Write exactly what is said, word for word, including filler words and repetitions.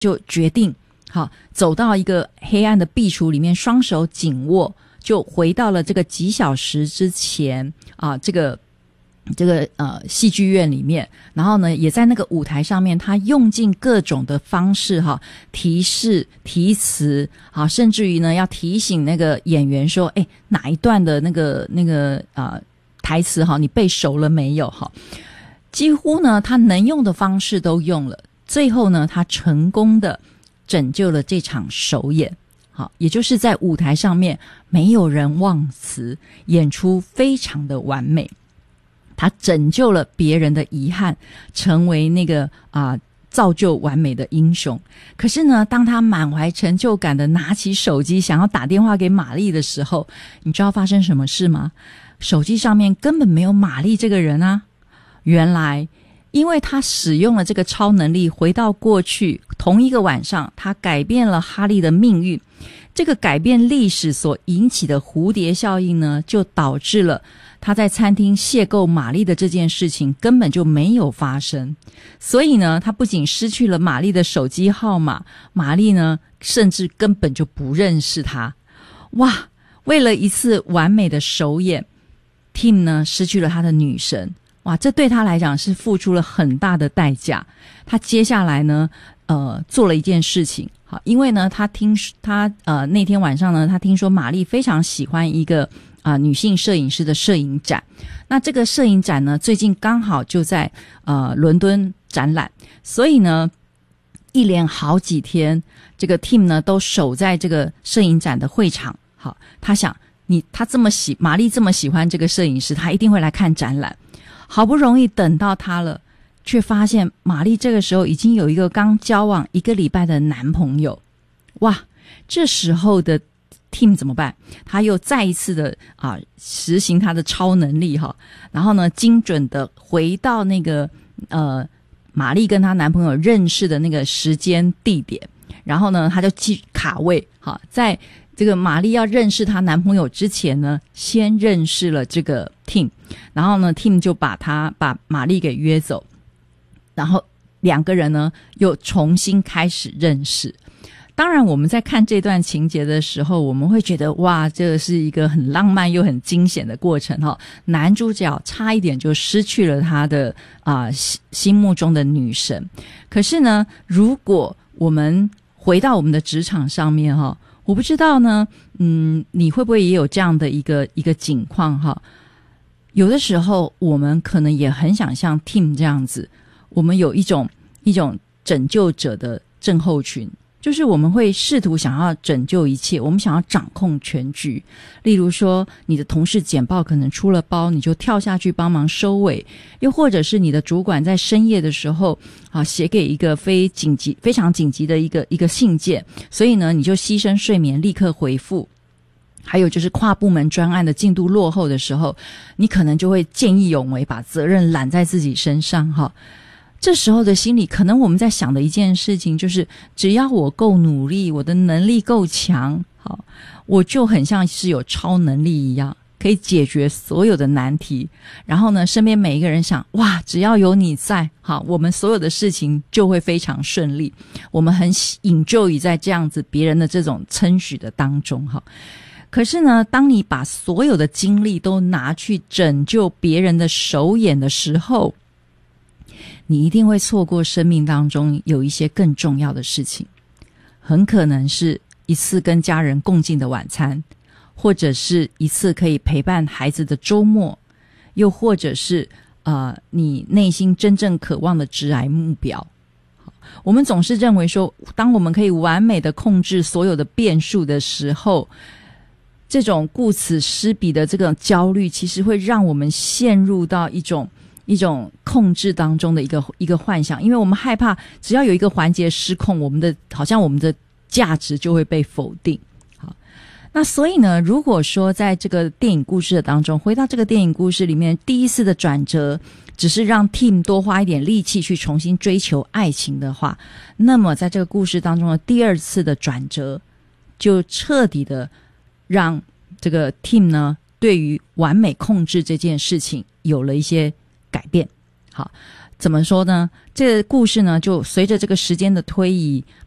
就决定好走到一个黑暗的壁橱里面，双手紧握，就回到了这个几小时之前啊，这个这个呃戏剧院里面，然后呢也在那个舞台上面，他用尽各种的方式哈，提示提词啊，甚至于呢要提醒那个演员说，哎，哪一段的那个那个呃台词哈，你背熟了没有哈？几乎呢他能用的方式都用了，最后呢他成功的拯救了这场首演。好，也就是在舞台上面没有人忘词，演出非常的完美。他拯救了别人的遗憾，成为那个啊、呃、造就完美的英雄。可是呢，当他满怀成就感的拿起手机想要打电话给玛丽的时候，你知道发生什么事吗？手机上面根本没有玛丽这个人啊。原来因为他使用了这个超能力，回到过去同一个晚上，他改变了哈利的命运。这个改变历史所引起的蝴蝶效应呢，就导致了他在餐厅邂逅玛丽的这件事情根本就没有发生。所以呢，他不仅失去了玛丽的手机号码，玛丽呢甚至根本就不认识他。哇，为了一次完美的首演， Tim 呢失去了他的女神。哇，这对他来讲是付出了很大的代价。他接下来呢呃做了一件事情，好，因为呢他听他呃那天晚上呢，他听说玛丽非常喜欢一个啊、呃、女性摄影师的摄影展。那这个摄影展呢最近刚好就在呃伦敦展览，所以呢一连好几天这个 Tim 呢都守在这个摄影展的会场。好，他想你他这么喜玛丽这么喜欢这个摄影师，他一定会来看展览。好不容易等到他了，却发现玛丽这个时候已经有一个刚交往一个礼拜的男朋友。哇，这时候的 Tim 怎么办？他又再一次的啊实行他的超能力哈，然后呢精准的回到那个呃玛丽跟她男朋友认识的那个时间地点，然后呢他就记卡位哈，在这个玛丽要认识她男朋友之前呢，先认识了这个 Tim， 然后呢 Tim 就把他把玛丽给约走，然后两个人呢又重新开始认识。当然我们在看这段情节的时候，我们会觉得哇，这是一个很浪漫又很惊险的过程哈。男主角差一点就失去了他的啊、呃、心目中的女神。可是呢，如果我们回到我们的职场上面哈，我不知道呢，嗯，你会不会也有这样的一个一个情况哈？有的时候我们可能也很想像 Tim 这样子，我们有一种一种拯救者的症候群，就是我们会试图想要拯救一切，我们想要掌控全局。例如说，你的同事简报可能出了包，你就跳下去帮忙收尾；又或者是你的主管在深夜的时候啊，写给一个非紧急、非常紧急的一个一个信件，所以呢，你就牺牲睡眠立刻回复。还有就是跨部门专案的进度落后的时候，你可能就会见义勇为，把责任揽在自己身上哈。这时候的心理，可能我们在想的一件事情就是，只要我够努力，我的能力够强，好，我就很像是有超能力一样，可以解决所有的难题。然后呢，身边每一个人想，哇，只要有你在，好，我们所有的事情就会非常顺利。我们很enjoy在这样子别人的这种称许的当中哈。可是呢，当你把所有的精力都拿去拯救别人的首演的时候，你一定会错过生命当中有一些更重要的事情，很可能是一次跟家人共进的晚餐，或者是一次可以陪伴孩子的周末，又或者是呃你内心真正渴望的职涯目标。我们总是认为说，当我们可以完美的控制所有的变数的时候，这种顾此失彼的这种焦虑，其实会让我们陷入到一种一种控制当中的一个一个幻想，因为我们害怕只要有一个环节失控，我们的好像我们的价值就会被否定。好，那所以呢，如果说在这个电影故事的当中，回到这个电影故事里面，第一次的转折只是让 Tim 多花一点力气去重新追求爱情的话，那么在这个故事当中的第二次的转折，就彻底的让这个 Tim 呢对于完美控制这件事情有了一些改变。好，怎么说呢？这个故事呢，就随着这个时间的推移